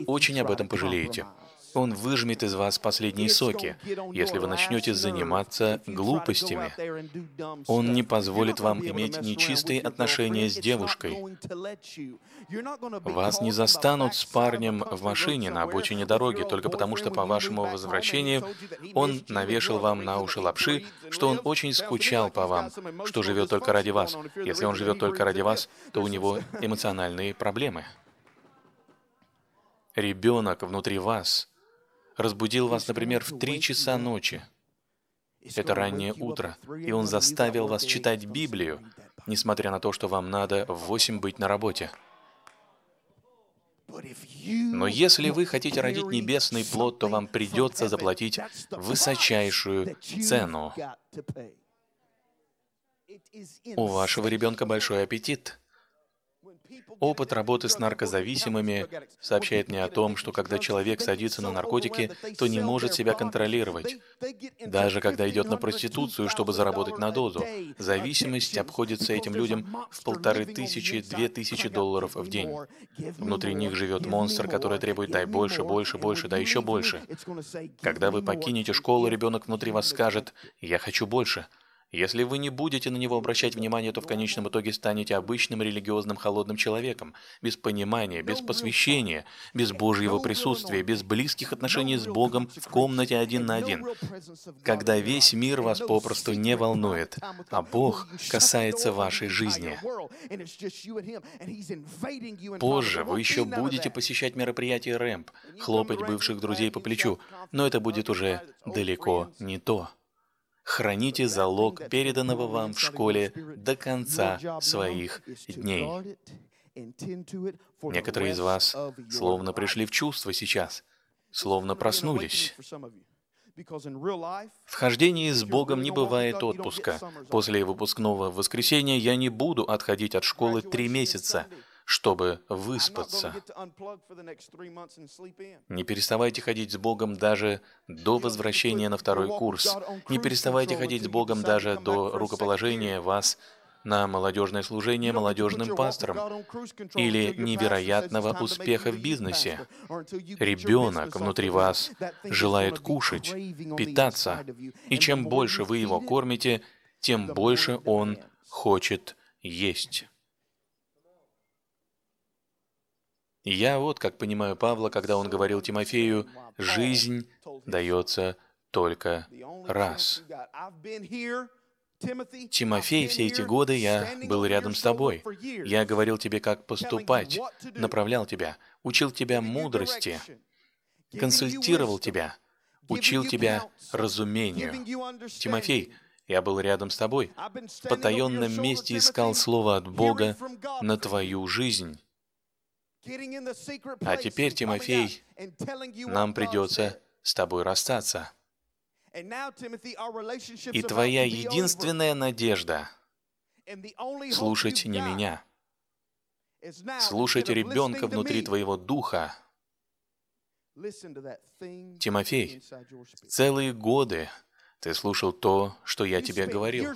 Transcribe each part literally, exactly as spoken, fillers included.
очень об этом пожалеете. Он выжмет из вас последние соки, если вы начнете заниматься глупостями. Он не позволит вам иметь нечистые отношения с девушкой. Вас не застанут с парнем в машине на обочине дороги только потому, что по вашему возвращению он навешал вам на уши лапши, что он очень скучал по вам, что живет только ради вас. Если он живет только ради вас, то у него эмоциональные проблемы. Ребенок внутри вас разбудил вас, например, в три часа ночи. Это раннее утро, и он заставил вас читать Библию, несмотря на то, что вам надо в восемь быть на работе. Но если вы хотите родить небесный плод, то вам придется заплатить высочайшую цену. У вашего ребенка большой аппетит. Опыт работы с наркозависимыми сообщает мне о том, что когда человек садится на наркотики, то не может себя контролировать. Даже когда идет на проституцию, чтобы заработать на дозу, зависимость обходится этим людям в полторы тысячи, две тысячи долларов в день. Внутри них живет монстр, который требует «дай больше, больше, больше, дай еще больше». Когда вы покинете школу, ребенок внутри вас скажет «я хочу больше». Если вы не будете на него обращать внимание, то в конечном итоге станете обычным религиозным холодным человеком, без понимания, без посвящения, без Божьего присутствия, без близких отношений с Богом в комнате один на один, когда весь мир вас попросту не волнует, а Бог касается вашей жизни. Позже вы еще будете посещать мероприятия рэмп, хлопать бывших друзей по плечу, но это будет уже далеко не то. Храните залог, переданного вам в школе до конца своих дней. Некоторые из вас словно пришли в чувство сейчас, словно проснулись. В хождении с Богом не бывает отпуска. После выпускного воскресенья я не буду отходить от школы три месяца, чтобы выспаться. Не переставайте ходить с Богом даже до возвращения на второй курс. Не переставайте ходить с Богом даже до рукоположения вас на молодежное служение молодежным пастором или невероятного успеха в бизнесе. Ребенок внутри вас желает кушать, питаться, и чем больше вы его кормите, тем больше он хочет есть. Я вот как понимаю Павла, когда он говорил Тимофею, «Жизнь дается только раз». Тимофей, все эти годы я был рядом с тобой. Я говорил тебе, как поступать, направлял тебя, учил тебя мудрости, консультировал тебя, учил тебя разумению. Тимофей, я был рядом с тобой, в потаенном месте искал слово от Бога на твою жизнь. А теперь, Тимофей, нам придется с тобой расстаться. И твоя единственная надежда — слушать не меня, слушать ребенка внутри твоего духа. Тимофей, целые годы ты слушал то, что я тебе говорил.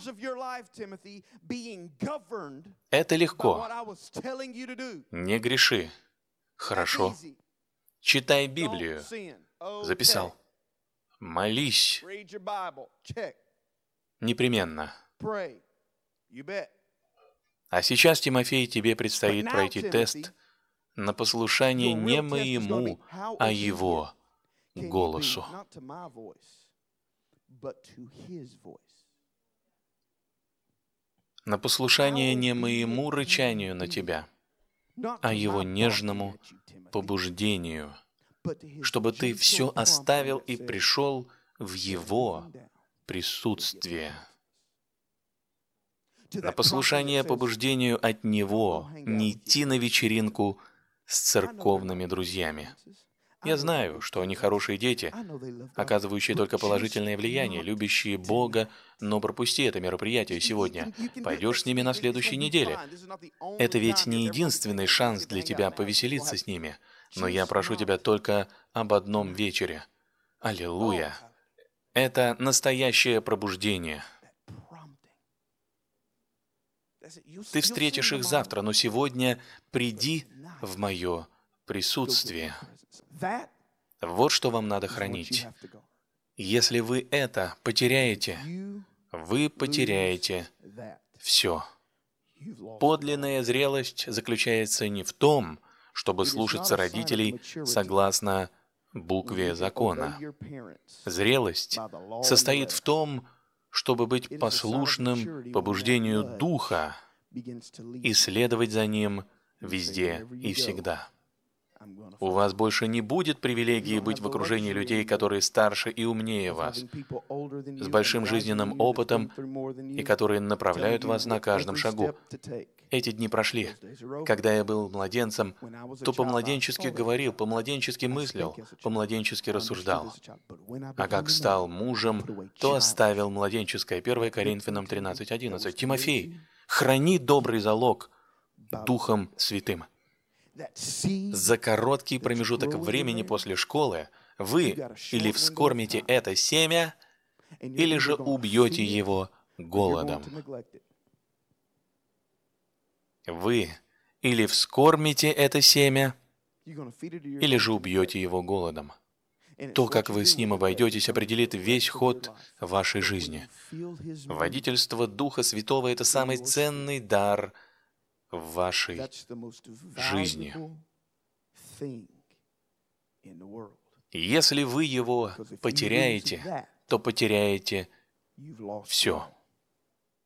Это легко. Не греши. Хорошо. Читай Библию. Записал. Молись. Непременно. А сейчас, Тимофей, тебе предстоит пройти тест на послушание не моему, а его голосу. На послушание не моему рычанию на тебя, а его нежному побуждению, чтобы ты все оставил и пришел в его присутствие. На послушание побуждению от него не идти на вечеринку с церковными друзьями. Я знаю, что они хорошие дети, оказывающие только положительное влияние, любящие Бога, но пропусти это мероприятие сегодня. Пойдешь с ними на следующей неделе. Это ведь не единственный шанс для тебя повеселиться с ними. Но я прошу тебя только об одном вечере. Аллилуйя! Это настоящее пробуждение. Ты встретишь их завтра, но сегодня приди в мое присутствие. Вот что вам надо хранить. Если вы это потеряете, вы потеряете все. Подлинная зрелость заключается не в том, чтобы слушаться родителей согласно букве закона. Зрелость состоит в том, чтобы быть послушным побуждению Духа и следовать за Ним везде и всегда. У вас больше не будет привилегии быть в окружении людей, которые старше и умнее вас, с большим жизненным опытом и которые направляют вас на каждом шагу. Эти дни прошли. Когда я был младенцем, то по-младенчески говорил, по-младенчески мыслил, по-младенчески рассуждал. А как стал мужем, то оставил младенческое. первое Коринфянам тринадцать одиннадцать. Тимофей, храни добрый залог Духом Святым. За короткий промежуток времени после школы вы или вскормите это семя, или же убьете его голодом. Вы или вскормите это семя, или же убьете его голодом. То, как вы с ним обойдетесь, определит весь ход вашей жизни. Водительство Духа Святого — это самый ценный дар в вашей жизни. Если вы его потеряете, то потеряете все.